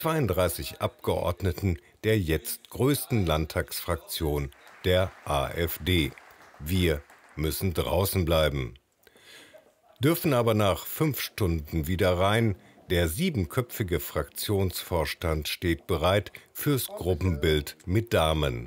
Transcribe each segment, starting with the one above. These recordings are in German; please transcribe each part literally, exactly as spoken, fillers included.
zweiunddreißig Abgeordneten der jetzt größten Landtagsfraktion, der AfD. Wir müssen draußen bleiben. Dürfen aber nach fünf Stunden wieder rein. Der siebenköpfige Fraktionsvorstand steht bereit fürs Gruppenbild mit Damen.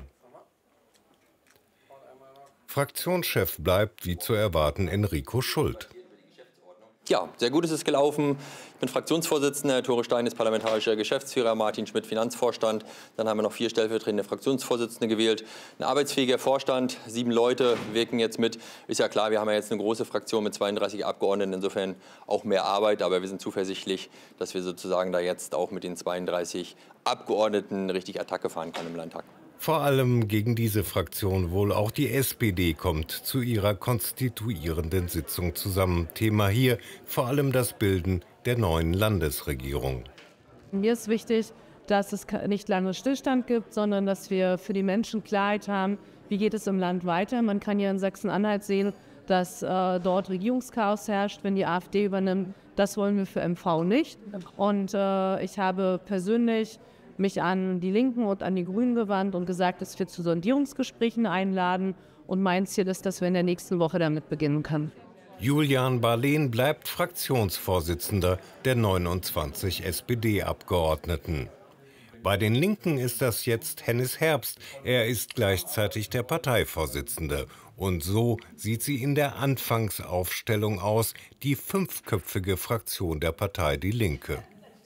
Fraktionschef bleibt, wie zu erwarten, Enrico Schult. Ja, sehr gut ist es gelaufen. Ich bin Fraktionsvorsitzender, Tore Stein ist parlamentarischer Geschäftsführer, Martin Schmidt Finanzvorstand. Dann haben wir noch vier stellvertretende Fraktionsvorsitzende gewählt. Ein arbeitsfähiger Vorstand, sieben Leute wirken jetzt mit. Ist ja klar, wir haben ja jetzt eine große Fraktion mit zweiunddreißig Abgeordneten, insofern auch mehr Arbeit. Aber wir sind zuversichtlich, dass wir sozusagen da jetzt auch mit den zweiunddreißig Abgeordneten richtig Attacke fahren können im Landtag. Vor allem gegen diese Fraktion wohl auch die S P D kommt zu ihrer konstituierenden Sitzung zusammen. Thema hier vor allem das Bilden der neuen Landesregierung. Mir ist wichtig, dass es nicht lange Stillstand gibt, sondern dass wir für die Menschen Klarheit haben, wie geht es im Land weiter. Man kann hier in Sachsen-Anhalt sehen, dass äh, dort Regierungschaos herrscht, wenn die AfD übernimmt. Das wollen wir für M V nicht. Und äh, ich habe persönlich mich an die Linken und an die Grünen gewandt und gesagt, dass wir zu Sondierungsgesprächen einladen. Und mein Ziel ist, dass wir in der nächsten Woche damit beginnen können. Julian Barlehn bleibt Fraktionsvorsitzender der neunundzwanzig S P D-Abgeordneten. Bei den Linken ist das jetzt Hennis Herbst. Er ist gleichzeitig der Parteivorsitzende. Und so sieht sie in der Anfangsaufstellung aus, die fünfköpfige Fraktion der Partei Die Linke.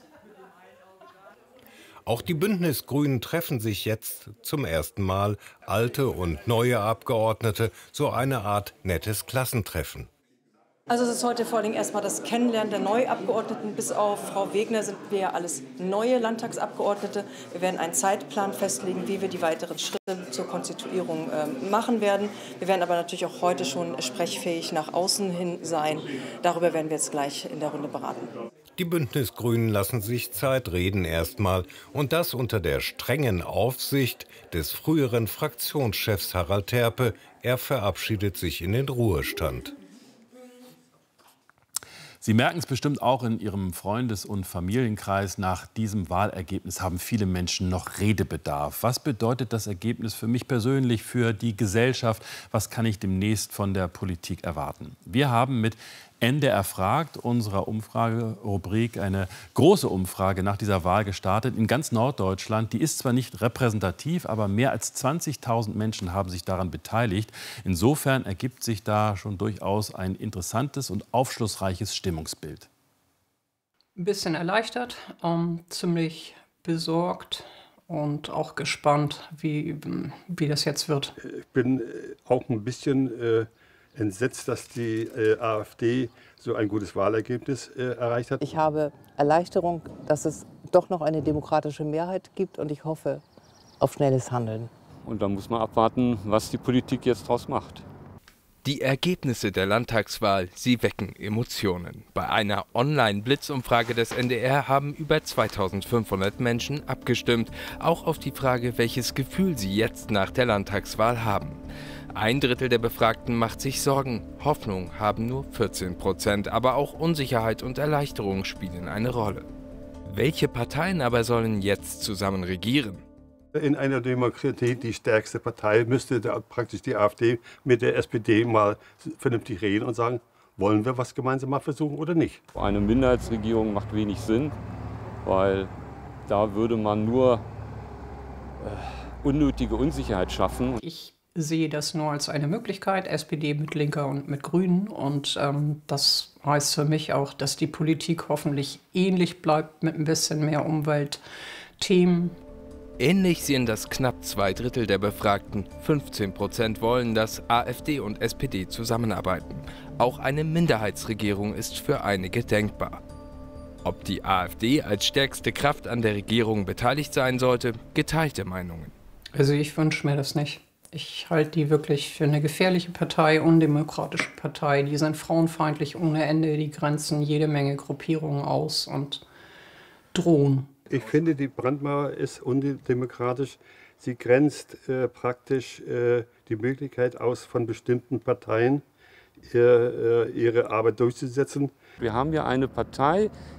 Auch die Bündnisgrünen treffen sich jetzt zum ersten Mal, alte und neue Abgeordnete, so eine Art nettes Klassentreffen. Also es ist heute vor allem erstmal das Kennenlernen der Neuabgeordneten. Bis auf Frau Wegner sind wir ja alles neue Landtagsabgeordnete. Wir werden einen Zeitplan festlegen, wie wir die weiteren Schritte zur Konstituierung äh, machen werden. Wir werden aber natürlich auch heute schon sprechfähig nach außen hin sein. Darüber werden wir jetzt gleich in der Runde beraten. Die Bündnisgrünen lassen sich Zeit, reden erstmal. Und das unter der strengen Aufsicht des früheren Fraktionschefs Harald Terpe. Er verabschiedet sich in den Ruhestand. Sie merken es bestimmt auch in Ihrem Freundes- und Familienkreis. Nach diesem Wahlergebnis haben viele Menschen noch Redebedarf. Was bedeutet das Ergebnis für mich persönlich, für die Gesellschaft? Was kann ich demnächst von der Politik erwarten? Wir haben mit N D R fragt, unserer Umfragerubrik, eine große Umfrage nach dieser Wahl gestartet in ganz Norddeutschland. Die ist zwar nicht repräsentativ, aber mehr als zwanzigtausend Menschen haben sich daran beteiligt. Insofern ergibt sich da schon durchaus ein interessantes und aufschlussreiches Stimmungsbild. Ein bisschen erleichtert, ähm, ziemlich besorgt und auch gespannt, wie, wie das jetzt wird. Ich bin auch ein bisschen äh entsetzt, dass die äh, AfD so ein gutes Wahlergebnis äh, erreicht hat. Ich habe Erleichterung, dass es doch noch eine demokratische Mehrheit gibt und ich hoffe auf schnelles Handeln. Und dann muss man abwarten, was die Politik jetzt daraus macht. Die Ergebnisse der Landtagswahl, sie wecken Emotionen. Bei einer Online-Blitzumfrage des N D R haben über zweitausendfünfhundert Menschen abgestimmt, auch auf die Frage, welches Gefühl sie jetzt nach der Landtagswahl haben. Ein Drittel der Befragten macht sich Sorgen. Hoffnung haben nur vierzehn Prozent, aber auch Unsicherheit und Erleichterung spielen eine Rolle. Welche Parteien aber sollen jetzt zusammen regieren? In einer Demokratie die stärkste Partei müsste da praktisch die AfD mit der S P D mal vernünftig reden und sagen, wollen wir was gemeinsam mal versuchen oder nicht? Eine Minderheitsregierung macht wenig Sinn, weil da würde man nur äh, unnötige Unsicherheit schaffen. Ich sehe das nur als eine Möglichkeit, S P D mit Linker und mit Grünen. Und ähm, das heißt für mich auch, dass die Politik hoffentlich ähnlich bleibt mit ein bisschen mehr Umweltthemen. Ähnlich sehen das knapp zwei Drittel der Befragten. fünfzehn Prozent wollen, dass AfD und S P D zusammenarbeiten. Auch eine Minderheitsregierung ist für einige denkbar. Ob die AfD als stärkste Kraft an der Regierung beteiligt sein sollte, geteilte Meinungen. Also ich wünsche mir das nicht. Ich halte die wirklich für eine gefährliche Partei, undemokratische Partei. Die sind frauenfeindlich ohne Ende, die grenzen jede Menge Gruppierungen aus und drohen. Ich finde, die Brandmauer ist undemokratisch. Sie grenzt äh, praktisch äh, die Möglichkeit aus, von bestimmten Parteien äh, ihre Arbeit durchzusetzen. Wir haben ja eine Partei,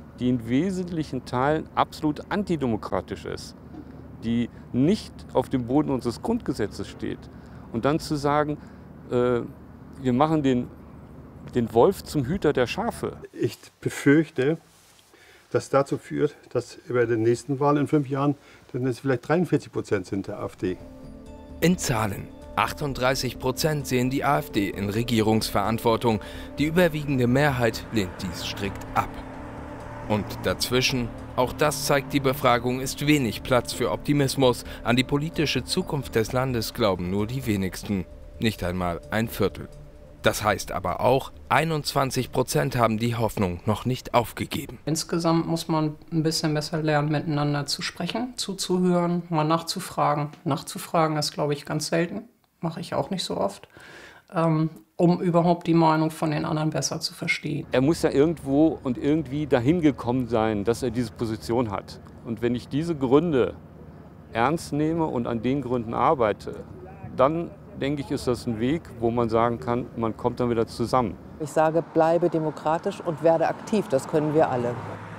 die in wesentlichen Teilen absolut antidemokratisch ist, die nicht auf dem Boden unseres Grundgesetzes steht. Und dann zu sagen, äh, wir machen den, den Wolf zum Hüter der Schafe. Ich befürchte, dass dazu führt, dass bei der nächsten Wahl in fünf Jahren dann es vielleicht dreiundvierzig Prozent sind der AfD. In Zahlen. achtunddreißig Prozent sehen die AfD in Regierungsverantwortung. Die überwiegende Mehrheit lehnt dies strikt ab. Und dazwischen, auch das zeigt die Befragung, ist wenig Platz für Optimismus. An die politische Zukunft des Landes glauben nur die wenigsten. Nicht einmal ein Viertel. Das heißt aber auch, einundzwanzig Prozent haben die Hoffnung noch nicht aufgegeben. Insgesamt muss man ein bisschen besser lernen, miteinander zu sprechen, zuzuhören, mal nachzufragen. Nachzufragen ist, glaube ich, ganz selten. Mache ich auch nicht so oft. Ähm, um überhaupt die Meinung von den anderen besser zu verstehen. Er muss ja irgendwo und irgendwie dahin gekommen sein, dass er diese Position hat. Und wenn ich diese Gründe ernst nehme und an den Gründen arbeite, dann denke ich, ist das ein Weg, wo man sagen kann, man kommt dann wieder zusammen. Ich sage, bleibe demokratisch und werde aktiv. Das können wir alle.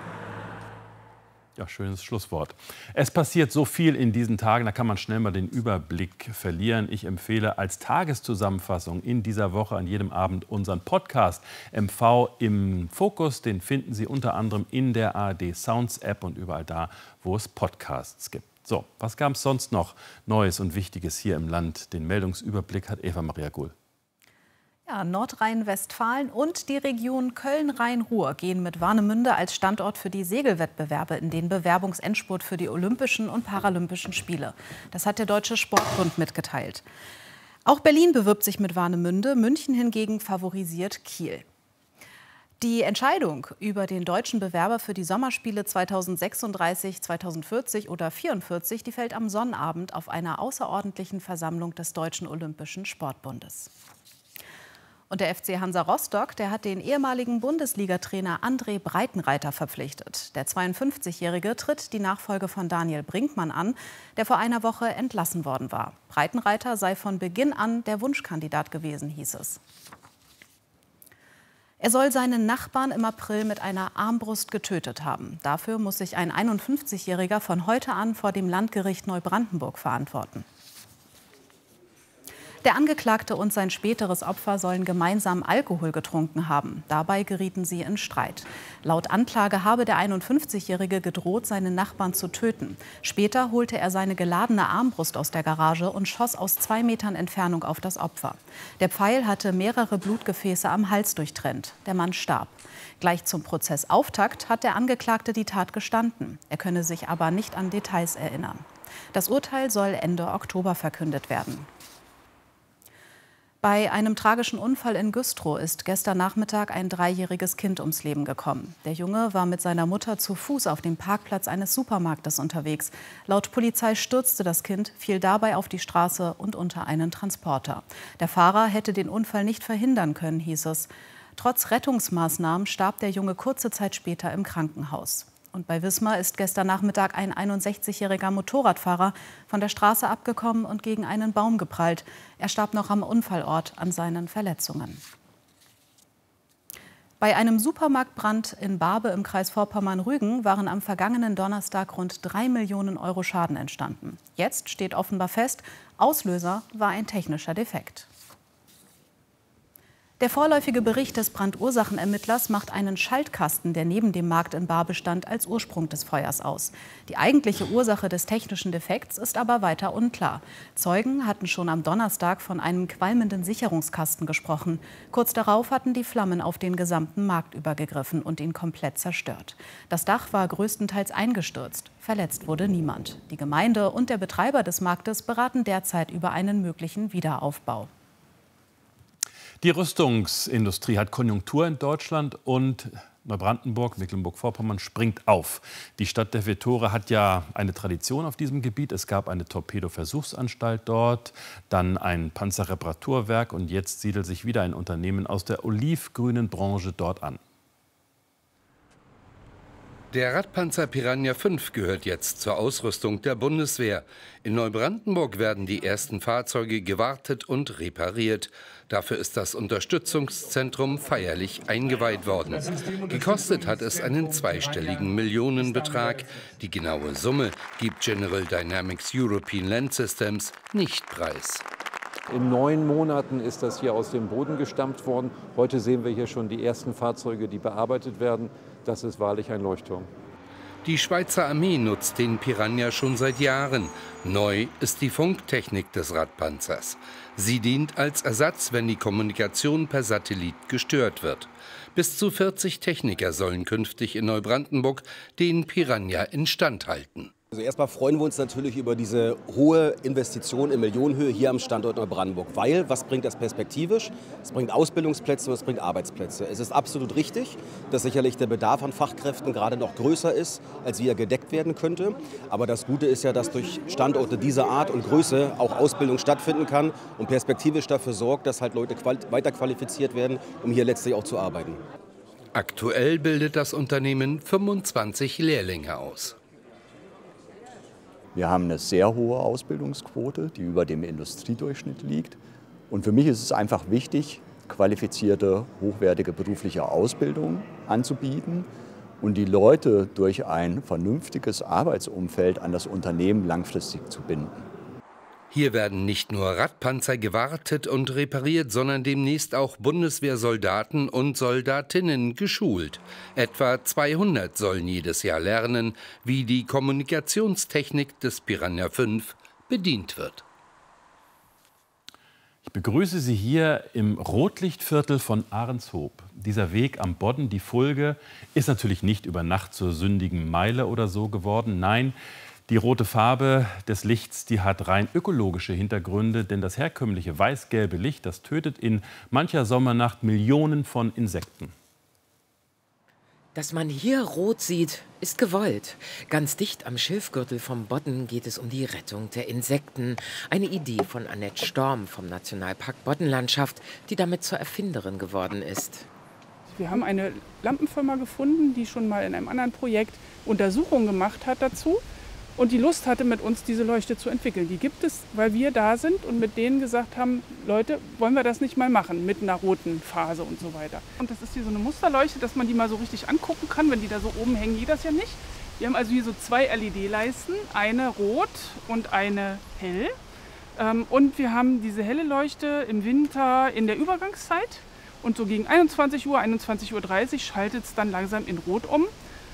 Ja, schönes Schlusswort. Es passiert so viel in diesen Tagen, da kann man schnell mal den Überblick verlieren. Ich empfehle als Tageszusammenfassung in dieser Woche an jedem Abend unseren Podcast M V im Fokus. Den finden Sie unter anderem in der A R D Sounds App und überall da, wo es Podcasts gibt. So, was gab es sonst noch Neues und Wichtiges hier im Land? Den Meldungsüberblick hat Eva Maria Gull. Ja, Nordrhein-Westfalen und die Region Köln-Rhein-Ruhr gehen mit Warnemünde als Standort für die Segelwettbewerbe in den Bewerbungsendspurt für die Olympischen und Paralympischen Spiele. Das hat der Deutsche Sportbund mitgeteilt. Auch Berlin bewirbt sich mit Warnemünde, München hingegen favorisiert Kiel. Die Entscheidung über den deutschen Bewerber für die Sommerspiele zweitausendsechsunddreißig, zweitausendvierzig oder vierundvierzig, die fällt am Sonnabend auf einer außerordentlichen Versammlung des Deutschen Olympischen Sportbundes. Und der F C Hansa Rostock, der hat den ehemaligen Bundesliga-Trainer André Breitenreiter verpflichtet. Der zweiundfünfzigjährige tritt die Nachfolge von Daniel Brinkmann an, der vor einer Woche entlassen worden war. Breitenreiter sei von Beginn an der Wunschkandidat gewesen, hieß es. Er soll seinen Nachbarn im April mit einer Armbrust getötet haben. Dafür muss sich ein einundfünfzigjähriger von heute an vor dem Landgericht Neubrandenburg verantworten. Der Angeklagte und sein späteres Opfer sollen gemeinsam Alkohol getrunken haben. Dabei gerieten sie in Streit. Laut Anklage habe der einundfünfzigjährige gedroht, seinen Nachbarn zu töten. Später holte er seine geladene Armbrust aus der Garage und schoss aus zwei Metern Entfernung auf das Opfer. Der Pfeil hatte mehrere Blutgefäße am Hals durchtrennt. Der Mann starb. Gleich zum Prozessauftakt hat der Angeklagte die Tat gestanden. Er könne sich aber nicht an Details erinnern. Das Urteil soll Ende Oktober verkündet werden. Bei einem tragischen Unfall in Güstrow ist gestern Nachmittag ein dreijähriges Kind ums Leben gekommen. Der Junge war mit seiner Mutter zu Fuß auf dem Parkplatz eines Supermarktes unterwegs. Laut Polizei stürzte das Kind, fiel dabei auf die Straße und unter einen Transporter. Der Fahrer hätte den Unfall nicht verhindern können, hieß es. Trotz Rettungsmaßnahmen starb der Junge kurze Zeit später im Krankenhaus. Und bei Wismar ist gestern Nachmittag ein einundsechzigjähriger Motorradfahrer von der Straße abgekommen und gegen einen Baum geprallt. Er starb noch am Unfallort an seinen Verletzungen. Bei einem Supermarktbrand in Barbe im Kreis Vorpommern-Rügen waren am vergangenen Donnerstag rund drei Millionen Euro Schaden entstanden. Jetzt steht offenbar fest, Auslöser war ein technischer Defekt. Der vorläufige Bericht des Brandursachenermittlers macht einen Schaltkasten, der neben dem Markt in Barbe stand, als Ursprung des Feuers aus. Die eigentliche Ursache des technischen Defekts ist aber weiter unklar. Zeugen hatten schon am Donnerstag von einem qualmenden Sicherungskasten gesprochen. Kurz darauf hatten die Flammen auf den gesamten Markt übergegriffen und ihn komplett zerstört. Das Dach war größtenteils eingestürzt. Verletzt wurde niemand. Die Gemeinde und der Betreiber des Marktes beraten derzeit über einen möglichen Wiederaufbau. Die Rüstungsindustrie hat Konjunktur in Deutschland und Neubrandenburg, Mecklenburg-Vorpommern springt auf. Die Stadt der vier Tore hat ja eine Tradition auf diesem Gebiet. Es gab eine Torpedo-Versuchsanstalt dort, dann ein Panzerreparaturwerk und jetzt siedelt sich wieder ein Unternehmen aus der olivgrünen Branche dort an. Der Radpanzer Piranha fünf gehört jetzt zur Ausrüstung der Bundeswehr. In Neubrandenburg werden die ersten Fahrzeuge gewartet und repariert. Dafür ist das Unterstützungszentrum feierlich eingeweiht worden. Gekostet hat es einen zweistelligen Millionenbetrag. Die genaue Summe gibt General Dynamics European Land Systems nicht preis. In neun Monaten ist das hier aus dem Boden gestampft worden. Heute sehen wir hier schon die ersten Fahrzeuge, die bearbeitet werden. Das ist wahrlich ein Leuchtturm. Die Schweizer Armee nutzt den Piranha schon seit Jahren. Neu ist die Funktechnik des Radpanzers. Sie dient als Ersatz, wenn die Kommunikation per Satellit gestört wird. Bis zu vierzig Techniker sollen künftig in Neubrandenburg den Piranha instand halten. Also erstmal freuen wir uns natürlich über diese hohe Investition in Millionenhöhe hier am Standort Neubrandenburg. Weil, was bringt das perspektivisch? Es bringt Ausbildungsplätze und es bringt Arbeitsplätze. Es ist absolut richtig, dass sicherlich der Bedarf an Fachkräften gerade noch größer ist, als wie er gedeckt werden könnte. Aber das Gute ist ja, dass durch Standorte dieser Art und Größe auch Ausbildung stattfinden kann und perspektivisch dafür sorgt, dass halt Leute weiter qualifiziert werden, um hier letztlich auch zu arbeiten. Aktuell bildet das Unternehmen fünfundzwanzig Lehrlinge aus. Wir haben eine sehr hohe Ausbildungsquote, die über dem Industriedurchschnitt liegt. Und für mich ist es einfach wichtig, qualifizierte, hochwertige berufliche Ausbildung anzubieten und die Leute durch ein vernünftiges Arbeitsumfeld an das Unternehmen langfristig zu binden. Hier werden nicht nur Radpanzer gewartet und repariert, sondern demnächst auch Bundeswehrsoldaten und Soldatinnen geschult. Etwa zweihundert sollen jedes Jahr lernen, wie die Kommunikationstechnik des Piranha fünf bedient wird. Ich begrüße Sie hier im Rotlichtviertel von Ahrenshoop. Dieser Weg am Bodden, die Fulge, ist natürlich nicht über Nacht zur sündigen Meile oder so geworden. Nein, die rote Farbe des Lichts, die hat rein ökologische Hintergründe, denn das herkömmliche weiß-gelbe Licht, das tötet in mancher Sommernacht Millionen von Insekten. Dass man hier rot sieht, ist gewollt. Ganz dicht am Schilfgürtel vom Bodden geht es um die Rettung der Insekten. Eine Idee von Annette Storm vom Nationalpark Boddenlandschaft, die damit zur Erfinderin geworden ist. Wir haben eine Lampenfirma gefunden, die schon mal in einem anderen Projekt Untersuchungen gemacht hat dazu. Und die Lust hatte, mit uns diese Leuchte zu entwickeln. Die gibt es, weil wir da sind und mit denen gesagt haben, Leute, wollen wir das nicht mal machen mit einer roten Phase und so weiter. Und das ist hier so eine Musterleuchte, dass man die mal so richtig angucken kann. Wenn die da so oben hängen, geht das ja nicht. Wir haben also hier so zwei L E D-Leisten, eine rot und eine hell. Und wir haben diese helle Leuchte im Winter in der Übergangszeit. Und so gegen einundzwanzig Uhr, einundzwanzig Uhr dreißig schaltet es dann langsam in Rot um.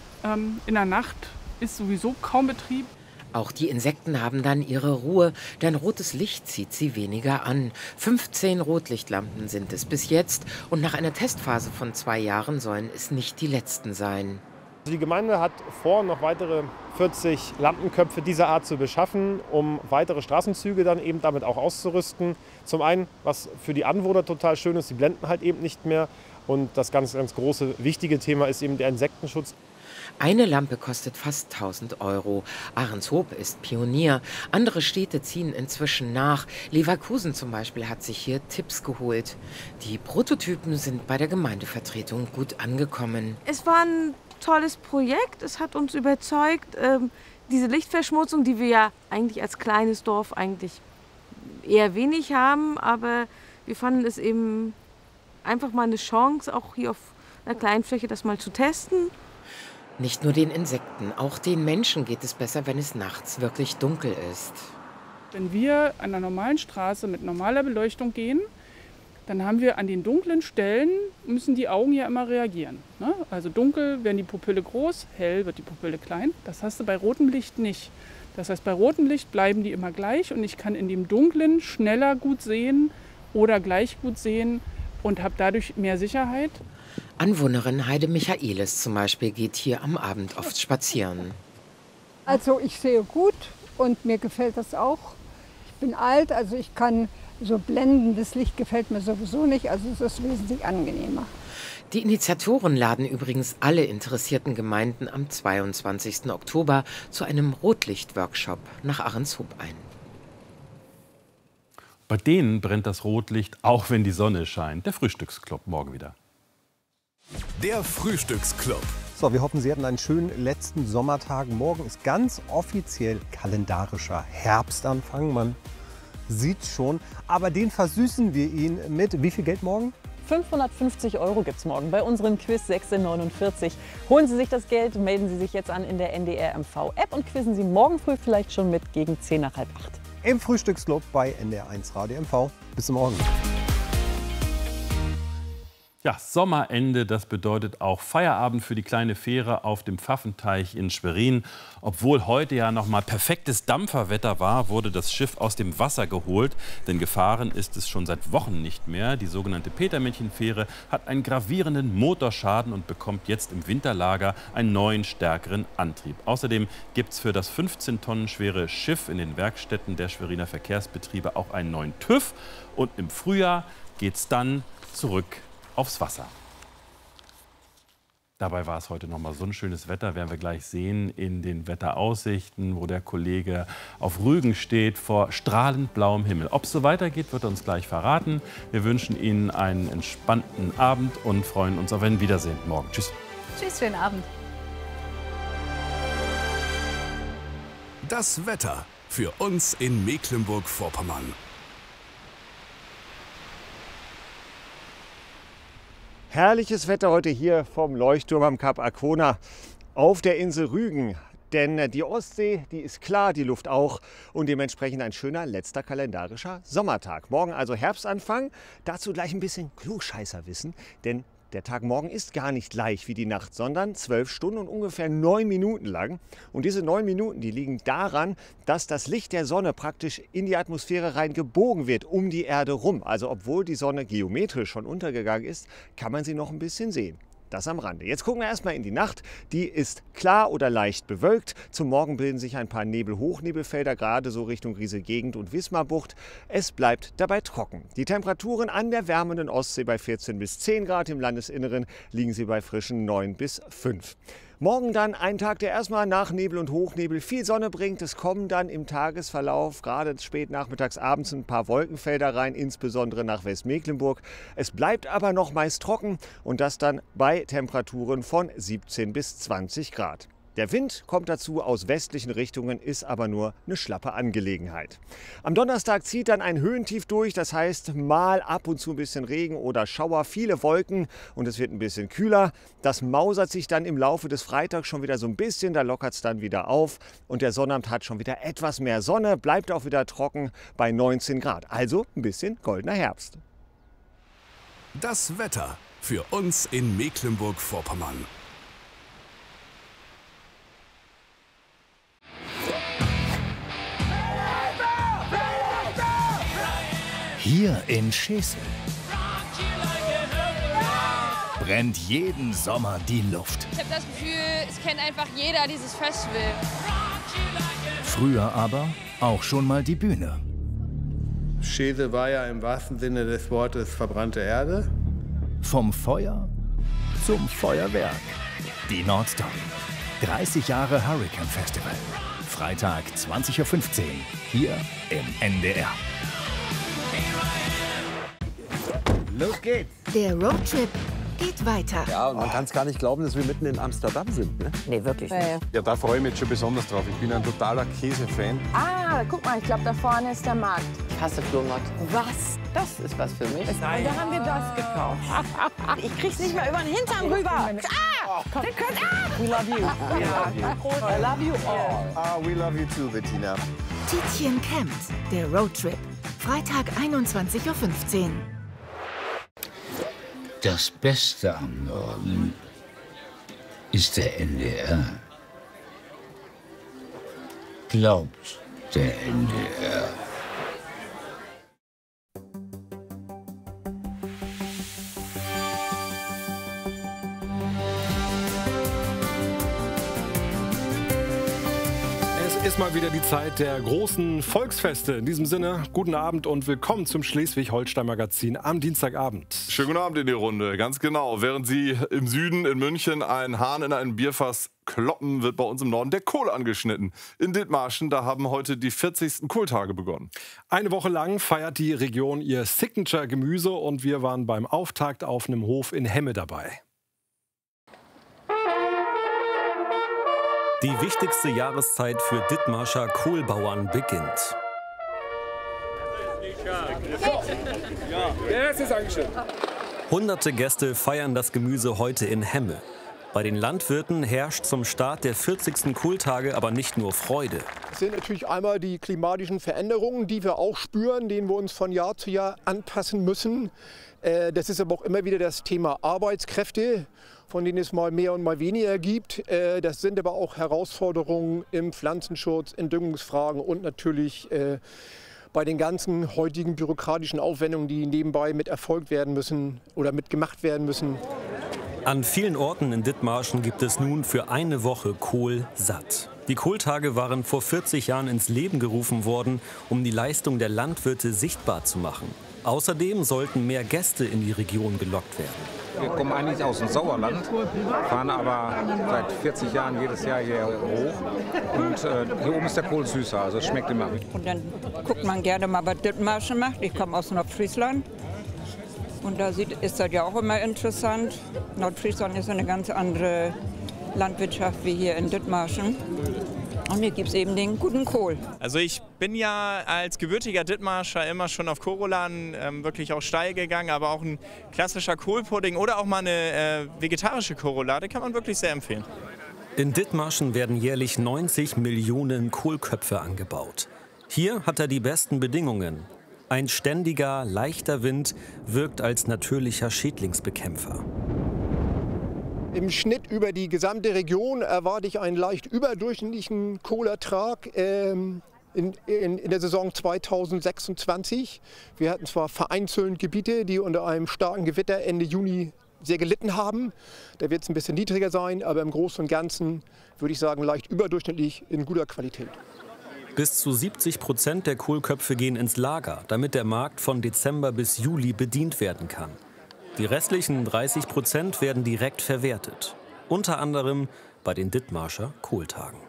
In der Nacht ist sowieso kaum Betrieb. Auch die Insekten haben dann ihre Ruhe, denn rotes Licht zieht sie weniger an. fünfzehn Rotlichtlampen sind es bis jetzt und nach einer Testphase von zwei Jahren sollen es nicht die letzten sein. Die Gemeinde hat vor, noch weitere vierzig Lampenköpfe dieser Art zu beschaffen, um weitere Straßenzüge dann eben damit auch auszurüsten. Zum einen, was für die Anwohner total schön ist, die blenden halt eben nicht mehr. Und das ganz, ganz große, wichtige Thema ist eben der Insektenschutz. Eine Lampe kostet fast tausend Euro. Ahrenshoop ist Pionier. Andere Städte ziehen inzwischen nach. Leverkusen zum Beispiel hat sich hier Tipps geholt. Die Prototypen sind bei der Gemeindevertretung gut angekommen. Es war ein tolles Projekt. Es hat uns überzeugt, ähm, diese Lichtverschmutzung, die wir ja eigentlich als kleines Dorf eigentlich eher wenig haben. Aber wir fanden es eben einfach mal eine Chance, auch hier auf einer kleinen Fläche das mal zu testen. Nicht nur den Insekten, auch den Menschen geht es besser, wenn es nachts wirklich dunkel ist. Wenn wir an einer normalen Straße mit normaler Beleuchtung gehen, dann haben wir an den dunklen Stellen, müssen die Augen ja immer reagieren. Ne? Also dunkel werden die Pupille groß, hell wird die Pupille klein. Das hast du bei rotem Licht nicht. Das heißt, bei rotem Licht bleiben die immer gleich und ich kann in dem Dunklen schneller gut sehen oder gleich gut sehen und habe dadurch mehr Sicherheit. Anwohnerin Heide Michaelis zum Beispiel geht hier am Abend oft spazieren. Also ich sehe gut und mir gefällt das auch. Ich bin alt, also ich kann, so blendendes Licht gefällt mir sowieso nicht, also es ist wesentlich angenehmer. Die Initiatoren laden übrigens alle interessierten Gemeinden am zweiundzwanzigsten Oktober zu einem Rotlicht-Workshop nach Ahrenshoop ein. Bei denen brennt das Rotlicht, auch wenn die Sonne scheint. Der Frühstücksclub morgen wieder. Der Frühstücksclub. So, wir hoffen, Sie hatten einen schönen letzten Sommertag. Morgen ist ganz offiziell kalendarischer Herbstanfang. Man sieht schon. Aber den versüßen wir Ihnen mit wie viel Geld morgen? fünfhundertfünfzig Euro gibt es morgen bei unserem Quiz sechzehnhundertneunundvierzig. Holen Sie sich das Geld, melden Sie sich jetzt an in der N D R M V-App und quizzen Sie morgen früh vielleicht schon mit gegen zehn nach halb acht. Im Frühstücksclub bei N D R eins Radio M V. Bis morgen. Ja, Sommerende, das bedeutet auch Feierabend für die kleine Fähre auf dem Pfaffenteich in Schwerin. Obwohl heute ja noch mal perfektes Dampferwetter war, wurde das Schiff aus dem Wasser geholt. Denn gefahren ist es schon seit Wochen nicht mehr. Die sogenannte Petermännchen-Fähre hat einen gravierenden Motorschaden und bekommt jetzt im Winterlager einen neuen, stärkeren Antrieb. Außerdem gibt es für das fünfzehn Tonnen schwere Schiff in den Werkstätten der Schweriner Verkehrsbetriebe auch einen neuen TÜV. Und im Frühjahr geht es dann zurück aufs Wasser. Dabei war es heute noch mal so ein schönes Wetter, werden wir gleich sehen in den Wetteraussichten, wo der Kollege auf Rügen steht vor strahlend blauem Himmel. Ob es so weitergeht, wird er uns gleich verraten. Wir wünschen Ihnen einen entspannten Abend und freuen uns auf ein Wiedersehen morgen. Tschüss. Tschüss, schönen Abend. Das Wetter für uns in Mecklenburg-Vorpommern. Herrliches Wetter heute hier vom Leuchtturm am Kap Arkona auf der Insel Rügen. Denn die Ostsee, die ist klar, die Luft auch und dementsprechend ein schöner letzter kalendarischer Sommertag. Morgen also Herbstanfang, dazu gleich ein bisschen Klugscheißerwissen, denn der Tag morgen ist gar nicht gleich wie die Nacht, sondern zwölf Stunden und ungefähr neun Minuten lang. Und diese neun Minuten, die liegen daran, dass das Licht der Sonne praktisch in die Atmosphäre rein gebogen wird, um die Erde rum. Also obwohl die Sonne geometrisch schon untergegangen ist, kann man sie noch ein bisschen sehen. Das am Rande. Jetzt gucken wir erstmal in die Nacht. Die ist klar oder leicht bewölkt. Zum Morgen bilden sich ein paar Nebel-Hochnebelfelder, gerade so Richtung Riese-Gegend und Wismarbucht. Es bleibt dabei trocken. Die Temperaturen an der wärmenden Ostsee bei vierzehn bis zehn Grad, im Landesinneren liegen sie bei frischen neun bis fünf. Morgen dann ein Tag, der erstmal nach Nebel und Hochnebel viel Sonne bringt. Es kommen dann im Tagesverlauf, gerade spät nachmittags, abends, ein paar Wolkenfelder rein, insbesondere nach Westmecklenburg. Es bleibt aber noch meist trocken und das dann bei Temperaturen von siebzehn bis zwanzig Grad. Der Wind kommt dazu aus westlichen Richtungen, ist aber nur eine schlappe Angelegenheit. Am Donnerstag zieht dann ein Höhentief durch, das heißt mal ab und zu ein bisschen Regen oder Schauer, viele Wolken und es wird ein bisschen kühler. Das mausert sich dann im Laufe des Freitags schon wieder so ein bisschen, da lockert es dann wieder auf und der Sonnabend hat schon wieder etwas mehr Sonne, bleibt auch wieder trocken bei neunzehn Grad. Also ein bisschen goldener Herbst. Das Wetter für uns in Mecklenburg-Vorpommern. Hier in Schesel brennt jeden Sommer die Luft. Ich habe das Gefühl, es kennt einfach jeder dieses Festival. Früher aber auch schon mal die Bühne. Schesel war ja im wahrsten Sinne des Wortes verbrannte Erde. Vom Feuer zum Feuerwerk. Die Nordstar. dreißig Jahre Hurricane Festival. Freitag zwanzig Uhr fünfzehn. Hier im N D R. Los geht's! Der Roadtrip geht weiter. Ja, und man kann es gar nicht glauben, dass wir mitten in Amsterdam sind. Ne? Nee, wirklich nicht. Ja, ja, da freue ich mich jetzt schon besonders drauf. Ich bin ein totaler Käse-Fan. Ah, guck mal, ich glaube, da vorne ist der Markt. Ich hasse Flohmarkt. Was? Das ist was für mich. Und da haben wir das gekauft. Ich krieg's nicht mehr über den Hintern rüber. Ah! Oh, Der könnte, ah! We love you. We love you. I love you all. Ah, we love you too, Bettina. Tietjen campt. Der Roadtrip. Freitag einundzwanzig Uhr fünfzehn. Das Beste am Norden ist der N D R. Glaubt der N D R. Ist mal wieder die Zeit der großen Volksfeste. In diesem Sinne, guten Abend und willkommen zum Schleswig-Holstein-Magazin am Dienstagabend. Schönen guten Abend in die Runde, ganz genau. Während Sie im Süden in München einen Hahn in ein Bierfass kloppen, wird bei uns im Norden der Kohl angeschnitten. In Dithmarschen, da haben heute die vierzigsten Kohltage begonnen. Eine Woche lang feiert die Region ihr Signature-Gemüse und wir waren beim Auftakt auf einem Hof in Hemme dabei. Die wichtigste Jahreszeit für Dithmarscher Kohlbauern beginnt. Hunderte Gäste feiern das Gemüse heute in Hemme. Bei den Landwirten herrscht zum Start der vierzigsten Kohltage aber nicht nur Freude. Es sind natürlich einmal die klimatischen Veränderungen, die wir auch spüren, denen wir uns von Jahr zu Jahr anpassen müssen. Das ist aber auch immer wieder das Thema Arbeitskräfte, von denen es mal mehr und mal weniger gibt. Das sind aber auch Herausforderungen im Pflanzenschutz, in Düngungsfragen und natürlich bei den ganzen heutigen bürokratischen Aufwendungen, die nebenbei mit erfolgt werden müssen oder mitgemacht werden müssen. An vielen Orten in Dithmarschen gibt es nun für eine Woche Kohl satt. Die Kohltage waren vor vierzig Jahren ins Leben gerufen worden, um die Leistung der Landwirte sichtbar zu machen. Außerdem sollten mehr Gäste in die Region gelockt werden. Wir kommen eigentlich aus dem Sauerland, fahren aber seit vierzig Jahren jedes Jahr hier hoch. Und äh, hier oben ist der Kohl süßer, also es schmeckt immer. Und dann guckt man gerne mal, was Dithmarschen macht. Ich komme aus Nordfriesland. Und da sieht, ist das ja auch immer interessant. Nordfriesland ist eine ganz andere Landwirtschaft wie hier in Dithmarschen. Und hier gibt es eben den guten Kohl. Also ich bin ja als gebürtiger Dithmarscher immer schon auf Korolan ähm, wirklich auch steil gegangen, aber auch ein klassischer Kohlpudding oder auch mal eine äh, vegetarische Korolade kann man wirklich sehr empfehlen. In Dithmarschen werden jährlich neunzig Millionen Kohlköpfe angebaut. Hier hat er die besten Bedingungen. Ein ständiger, leichter Wind wirkt als natürlicher Schädlingsbekämpfer. Im Schnitt über die gesamte Region erwarte ich einen leicht überdurchschnittlichen Kohlertrag ähm, in, in, in der Saison zweitausendsechsundzwanzig. Wir hatten zwar vereinzelt Gebiete, die unter einem starken Gewitter Ende Juni sehr gelitten haben. Da wird es ein bisschen niedriger sein, aber im Großen und Ganzen würde ich sagen leicht überdurchschnittlich in guter Qualität. Bis zu siebzig Prozent der Kohlköpfe gehen ins Lager, damit der Markt von Dezember bis Juli bedient werden kann. Die restlichen dreißig Prozent werden direkt verwertet. Unter anderem bei den Dithmarscher Kohltagen.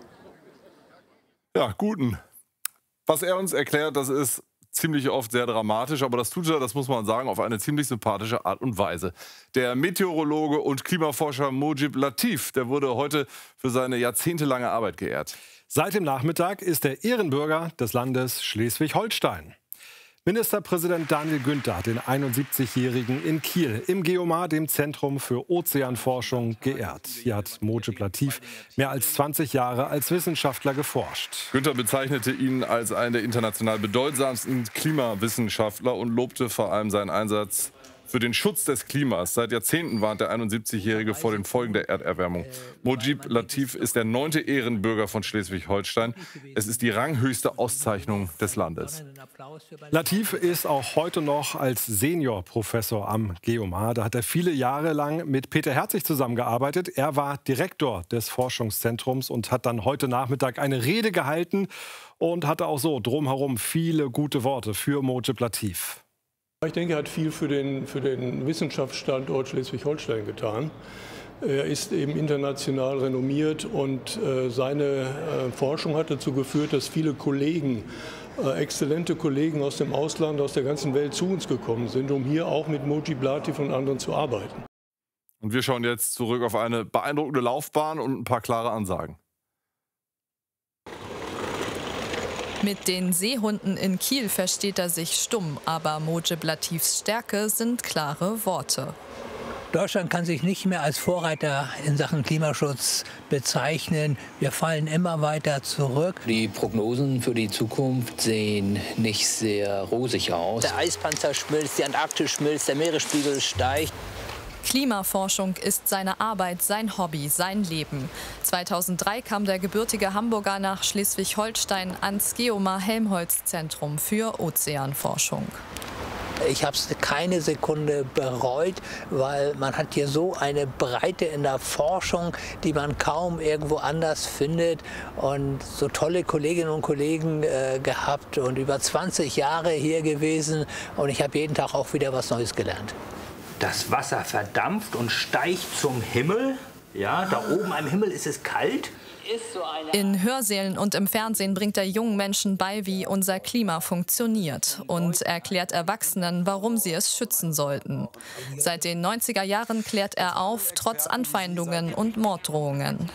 Ja, guten. Was er uns erklärt, das ist ziemlich oft sehr dramatisch, aber das tut er, das muss man sagen, auf eine ziemlich sympathische Art und Weise. Der Meteorologe und Klimaforscher Mojib Latif, der wurde heute für seine jahrzehntelange Arbeit geehrt. Seit dem Nachmittag ist er Ehrenbürger des Landes Schleswig-Holstein. Ministerpräsident Daniel Günther hat den einundsiebzigjährigen in Kiel im Geomar, dem Zentrum für Ozeanforschung, geehrt. Hier hat Mojib Latif mehr als zwanzig Jahre als Wissenschaftler geforscht. Günther bezeichnete ihn als einen der international bedeutsamsten Klimawissenschaftler und lobte vor allem seinen Einsatz für den Schutz des Klimas. Seit Jahrzehnten warnt der einundsiebzigjährige vor den Folgen der Erderwärmung. Mojib Latif ist der neunte Ehrenbürger von Schleswig-Holstein. Es ist die ranghöchste Auszeichnung des Landes. Latif ist auch heute noch als Seniorprofessor am Geomar. Da hat er viele Jahre lang mit Peter Herzig zusammengearbeitet. Er war Direktor des Forschungszentrums und hat dann heute Nachmittag eine Rede gehalten und hatte auch so drumherum viele gute Worte für Mojib Latif. Ich denke, er hat viel für den, für den Wissenschaftsstandort Schleswig-Holstein getan. Er ist eben international renommiert und äh, seine äh, Forschung hat dazu geführt, dass viele Kollegen, äh, exzellente Kollegen aus dem Ausland, aus der ganzen Welt zu uns gekommen sind, um hier auch mit Mojib Latif und anderen zu arbeiten. Und wir schauen jetzt zurück auf eine beeindruckende Laufbahn und ein paar klare Ansagen. Mit den Seehunden in Kiel versteht er sich stumm, aber Mojib Latifs Stärke sind klare Worte. Deutschland kann sich nicht mehr als Vorreiter in Sachen Klimaschutz bezeichnen. Wir fallen immer weiter zurück. Die Prognosen für die Zukunft sehen nicht sehr rosig aus. Der Eispanzer schmilzt, die Antarktis schmilzt, der Meeresspiegel steigt. Klimaforschung ist seine Arbeit, sein Hobby, sein Leben. zweitausenddrei kam der gebürtige Hamburger nach Schleswig-Holstein ans Geomar-Helmholtz-Zentrum für Ozeanforschung. Ich habe es keine Sekunde bereut, weil man hat hier so eine Breite in der Forschung, die man kaum irgendwo anders findet. Und so tolle Kolleginnen und Kollegen äh, gehabt und über zwanzig Jahre hier gewesen. Und ich habe jeden Tag auch wieder was Neues gelernt. Das Wasser verdampft und steigt zum Himmel. Ja, da oben am Himmel ist es kalt. In Hörsälen und im Fernsehen bringt er jungen Menschen bei, wie unser Klima funktioniert und erklärt Erwachsenen, warum sie es schützen sollten. Seit den neunziger Jahren klärt er auf, trotz Anfeindungen und Morddrohungen.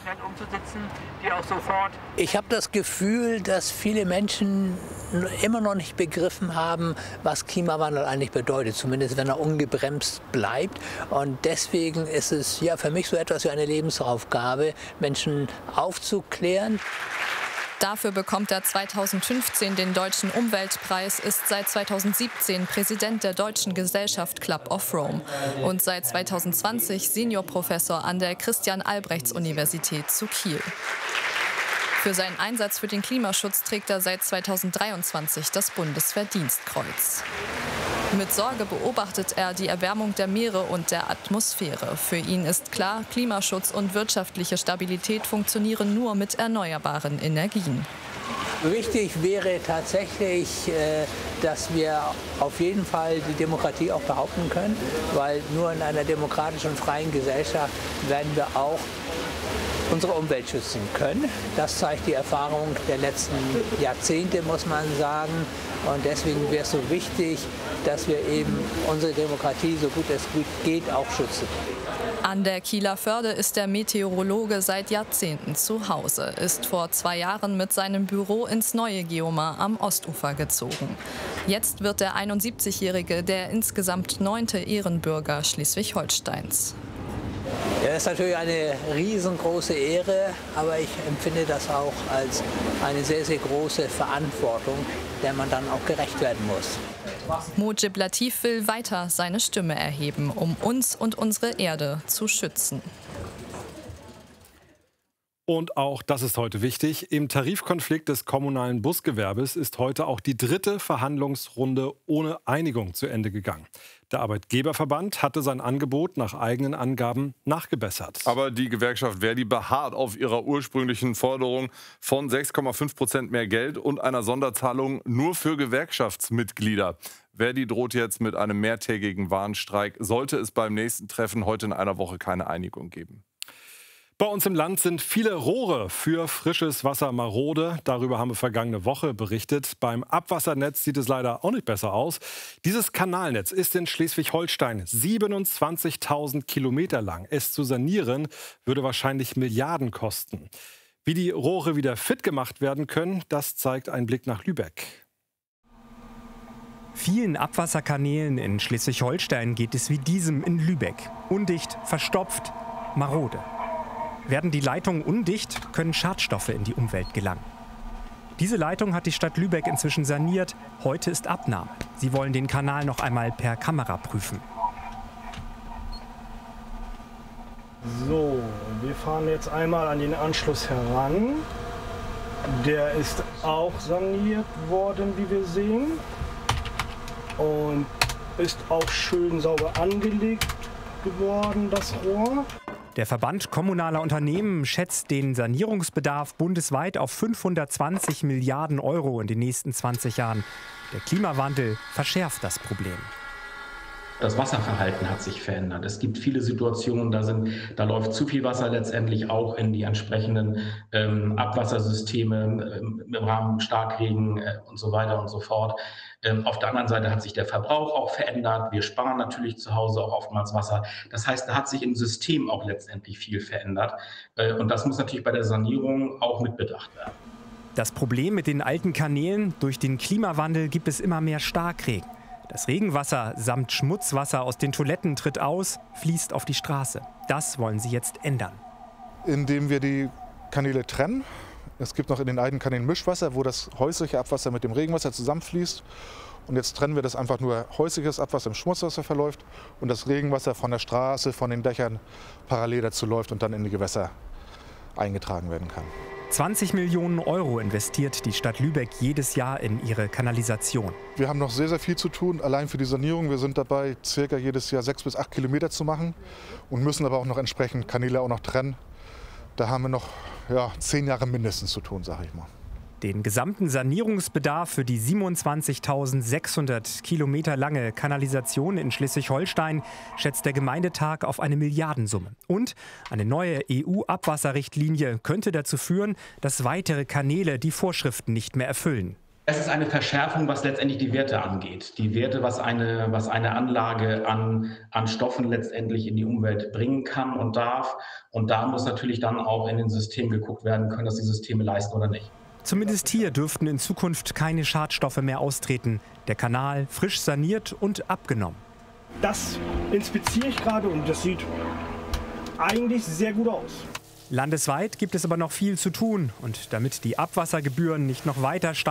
Ich habe das Gefühl, dass viele Menschen immer noch nicht begriffen haben, was Klimawandel eigentlich bedeutet, zumindest wenn er ungebremst bleibt. Und deswegen ist es ja für mich so etwas wie eine Lebensaufgabe, Menschen aufzuklären. Dafür bekommt er zweitausendfünfzehn den Deutschen Umweltpreis, ist seit zweitausendsiebzehn Präsident der Deutschen Gesellschaft Club of Rome und seit zweitausendzwanzig Seniorprofessor an der Christian-Albrechts-Universität zu Kiel. Für seinen Einsatz für den Klimaschutz trägt er seit zweitausenddreiundzwanzig das Bundesverdienstkreuz. Mit Sorge beobachtet er die Erwärmung der Meere und der Atmosphäre. Für ihn ist klar, Klimaschutz und wirtschaftliche Stabilität funktionieren nur mit erneuerbaren Energien. Wichtig wäre tatsächlich, dass wir auf jeden Fall die Demokratie auch behaupten können, weil nur in einer demokratischen und freien Gesellschaft werden wir auch unsere Umwelt schützen können. Das zeigt die Erfahrung der letzten Jahrzehnte, muss man sagen. Und deswegen wäre es so wichtig, dass wir eben unsere Demokratie, so gut es geht, auch schützen. An der Kieler Förde ist der Meteorologe seit Jahrzehnten zu Hause, ist vor zwei Jahren mit seinem Büro ins neue Geomar am Ostufer gezogen. Jetzt wird der einundsiebzigjährige der insgesamt neunte Ehrenbürger Schleswig-Holsteins. Ja, das ist natürlich eine riesengroße Ehre, aber ich empfinde das auch als eine sehr, sehr große Verantwortung, der man dann auch gerecht werden muss. Mojib Latif will weiter seine Stimme erheben, um uns und unsere Erde zu schützen. Und auch das ist heute wichtig. Im Tarifkonflikt des kommunalen Busgewerbes ist heute auch die dritte Verhandlungsrunde ohne Einigung zu Ende gegangen. Der Arbeitgeberverband hatte sein Angebot nach eigenen Angaben nachgebessert. Aber die Gewerkschaft Verdi beharrt auf ihrer ursprünglichen Forderung von sechs Komma fünf Prozent mehr Geld und einer Sonderzahlung nur für Gewerkschaftsmitglieder. Verdi droht jetzt mit einem mehrtägigen Warnstreik, sollte es beim nächsten Treffen heute in einer Woche keine Einigung geben. Bei uns im Land sind viele Rohre für frisches Wasser marode. Darüber haben wir vergangene Woche berichtet. Beim Abwassernetz sieht es leider auch nicht besser aus. Dieses Kanalnetz ist in Schleswig-Holstein siebenundzwanzigtausend Kilometer lang. Es zu sanieren würde wahrscheinlich Milliarden kosten. Wie die Rohre wieder fit gemacht werden können, das zeigt ein Blick nach Lübeck. Vielen Abwasserkanälen in Schleswig-Holstein geht es wie diesem in Lübeck. Undicht, verstopft, marode. Werden die Leitungen undicht, können Schadstoffe in die Umwelt gelangen. Diese Leitung hat die Stadt Lübeck inzwischen saniert. Heute ist Abnahme. Sie wollen den Kanal noch einmal per Kamera prüfen. So, wir fahren jetzt einmal an den Anschluss heran. Der ist auch saniert worden, wie wir sehen. Und ist auch schön sauber angelegt geworden, das Rohr. Der Verband kommunaler Unternehmen schätzt den Sanierungsbedarf bundesweit auf fünfhundertzwanzig Milliarden Euro in den nächsten zwanzig Jahren. Der Klimawandel verschärft das Problem. Das Wasserverhalten hat sich verändert. Es gibt viele Situationen, da, sind, da läuft zu viel Wasser letztendlich auch in die entsprechenden ähm, Abwassersysteme ähm, im Rahmen Starkregen äh, und so weiter und so fort. Ähm, auf der anderen Seite hat sich der Verbrauch auch verändert. Wir sparen natürlich zu Hause auch oftmals Wasser. Das heißt, da hat sich im System auch letztendlich viel verändert. Äh, und das muss natürlich bei der Sanierung auch mitbedacht werden. Das Problem mit den alten Kanälen: Durch den Klimawandel gibt es immer mehr Starkregen. Das Regenwasser samt Schmutzwasser aus den Toiletten tritt aus, fließt auf die Straße. Das wollen sie jetzt ändern. Indem wir die Kanäle trennen. Es gibt noch in den alten Kanälen Mischwasser, wo das häusliche Abwasser mit dem Regenwasser zusammenfließt. Und jetzt trennen wir das einfach nur häusliches Abwasser im Schmutzwasser verläuft und das Regenwasser von der Straße, von den Dächern parallel dazu läuft und dann in die Gewässer eingetragen werden kann. zwanzig Millionen Euro investiert die Stadt Lübeck jedes Jahr in ihre Kanalisation. Wir haben noch sehr, sehr viel zu tun, allein für die Sanierung. Wir sind dabei, circa jedes Jahr sechs bis acht Kilometer zu machen und müssen aber auch noch entsprechend Kanäle auch noch trennen. Da haben wir noch ja, zehn Jahre mindestens zu tun, sage ich mal. Den gesamten Sanierungsbedarf für die siebenundzwanzigtausendsechshundert Kilometer lange Kanalisation in Schleswig-Holstein schätzt der Gemeindetag auf eine Milliardensumme. Und eine neue E U-Abwasserrichtlinie könnte dazu führen, dass weitere Kanäle die Vorschriften nicht mehr erfüllen. Es ist eine Verschärfung, was letztendlich die Werte angeht. Die Werte, was eine, was eine Anlage an, an Stoffen letztendlich in die Umwelt bringen kann und darf. Und da muss natürlich dann auch in den Systemen geguckt werden, können das die Systeme leisten oder nicht. Zumindest hier dürften in Zukunft keine Schadstoffe mehr austreten. Der Kanal frisch saniert und abgenommen. Das inspiziere ich gerade und das sieht eigentlich sehr gut aus. Landesweit gibt es aber noch viel zu tun. Und damit die Abwassergebühren nicht noch weiter steigen,